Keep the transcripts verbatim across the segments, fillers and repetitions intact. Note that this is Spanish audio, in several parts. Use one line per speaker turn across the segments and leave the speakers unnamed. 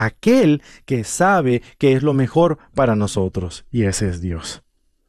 aquel que sabe que es lo mejor para nosotros, y ese es Dios.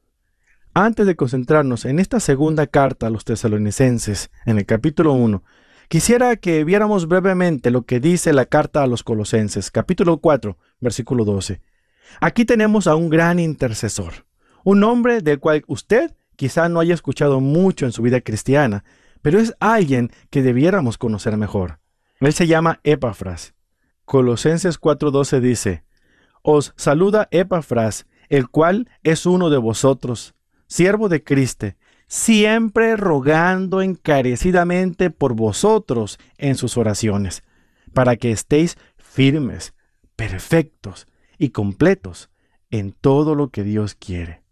Antes de concentrarnos en esta segunda carta a los tesalonicenses, en el capítulo uno, quisiera que viéramos brevemente lo que dice la carta a los colosenses, capítulo cuatro, versículo doce. Aquí tenemos a un gran intercesor, un hombre del cual usted quizá no haya escuchado mucho en su vida cristiana, pero es alguien que debiéramos conocer mejor. Él se llama Epafras. Colosenses cuatro doce dice: Os saluda Epafras, el cual es uno de vosotros, siervo de Cristo, siempre rogando encarecidamente por vosotros en sus oraciones, para que estéis firmes, perfectos y completos en todo lo que Dios quiere.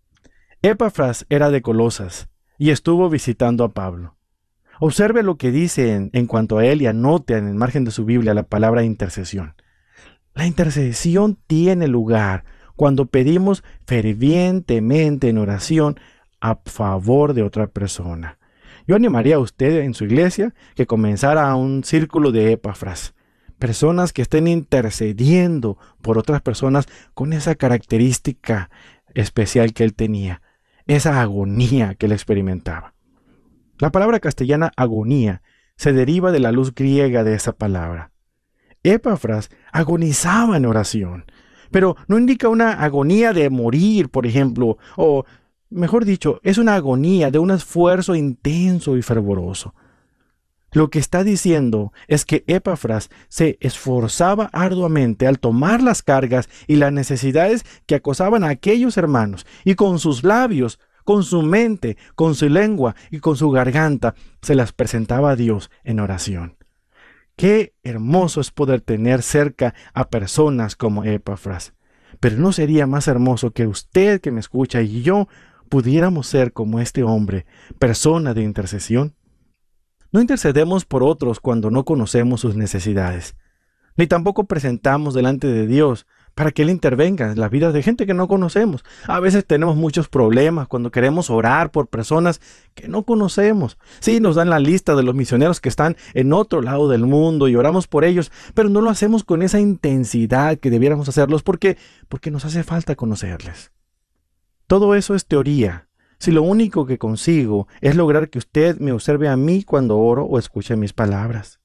Epafras era de Colosas y estuvo visitando a Pablo. Observe lo que dice en, en cuanto a él y anote en el margen de su Biblia la palabra intercesión. La intercesión tiene lugar cuando pedimos fervientemente en oración a favor de otra persona. Yo animaría a usted en su iglesia que comenzara un círculo de Epafras, personas que estén intercediendo por otras personas con esa característica especial que él tenía, esa agonía que él experimentaba. La palabra castellana agonía se deriva de la luz griega de esa palabra. Epafras agonizaba en oración, pero no indica una agonía de morir, por ejemplo, o mejor dicho, es una agonía de un esfuerzo intenso y fervoroso. Lo que está diciendo es que Epafras se esforzaba arduamente al tomar las cargas y las necesidades que acosaban a aquellos hermanos, y con sus labios, con su mente, con su lengua y con su garganta se las presentaba a Dios en oración. Qué hermoso es poder tener cerca a personas como Epafras. Pero ¿no sería más hermoso que usted que me escucha y yo pudiéramos ser como este hombre, persona de intercesión? No intercedemos por otros cuando no conocemos sus necesidades, ni tampoco presentamos delante de Dios para que Él intervenga en la vida de gente que no conocemos. A veces tenemos muchos problemas cuando queremos orar por personas que no conocemos. Sí, nos dan la lista de los misioneros que están en otro lado del mundo y oramos por ellos, pero no lo hacemos con esa intensidad que debiéramos hacerlos porque, porque nos hace falta conocerles. Todo eso es teoría. Si lo único que consigo es lograr que usted me observe a mí cuando oro o escuche mis palabras.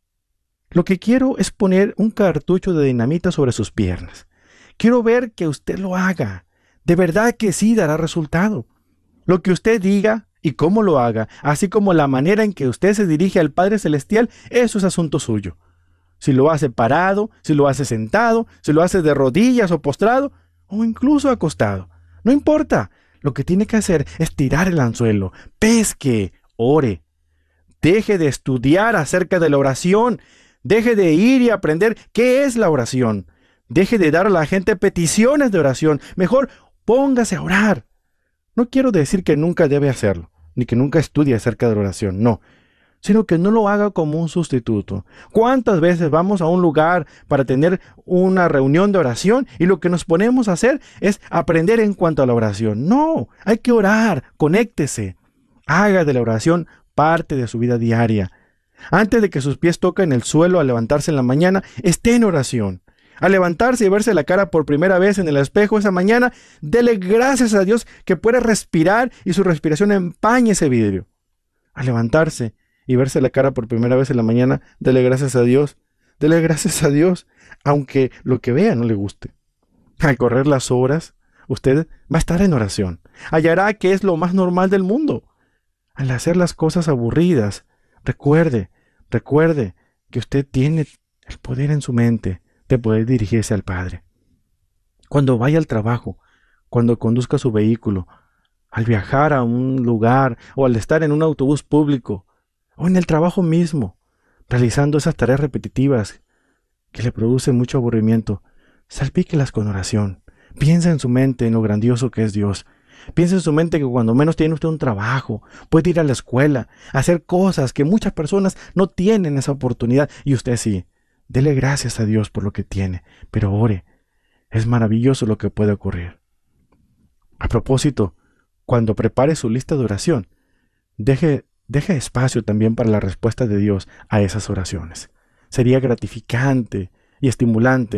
Lo que quiero es poner un cartucho de dinamita sobre sus piernas. Quiero ver que usted lo haga. De verdad que sí dará resultado. Lo que usted diga y cómo lo haga, así como la manera en que usted se dirige al Padre Celestial, eso es asunto suyo. Si lo hace parado, si lo hace sentado, si lo hace de rodillas o postrado, o incluso acostado. No importa. Lo que tiene que hacer es tirar el anzuelo. Pesque, ore. Deje de estudiar acerca de la oración. Deje de ir y aprender qué es la oración. Deje de dar a la gente peticiones de oración. Mejor póngase a orar. No quiero decir que nunca debe hacerlo, ni que nunca estudie acerca de la oración, no. Sino que no lo haga como un sustituto. ¿Cuántas veces vamos a un lugar para tener una reunión de oración y lo que nos ponemos a hacer es aprender en cuanto a la oración? No, hay que orar, conéctese. Haga de la oración parte de su vida diaria. Antes de que sus pies toquen el suelo al levantarse en la mañana, esté en oración. Al levantarse y verse la cara por primera vez en el espejo esa mañana, dele gracias a Dios que puede respirar y su respiración empañe ese vidrio. Al levantarse y verse la cara por primera vez en la mañana, dele gracias a Dios. Dele gracias a Dios, aunque lo que vea no le guste. Al correr las horas, usted va a estar en oración. Hallará que es lo más normal del mundo. Al hacer las cosas aburridas, Recuerde, recuerde que usted tiene el poder en su mente de poder dirigirse al Padre. Cuando vaya al trabajo, cuando conduzca su vehículo, al viajar a un lugar o al estar en un autobús público o en el trabajo mismo, realizando esas tareas repetitivas que le producen mucho aburrimiento, salpíquelas con oración. Piensa en su mente en lo grandioso que es Dios. Piensa en su mente que cuando menos tiene usted un trabajo, puede ir a la escuela, hacer cosas que muchas personas no tienen esa oportunidad y usted sí. Dele gracias a Dios por lo que tiene, pero ore. Es maravilloso lo que puede ocurrir. A propósito, cuando prepare su lista de oración, deje, deje espacio también para la respuesta de Dios a esas oraciones. Sería gratificante y estimulante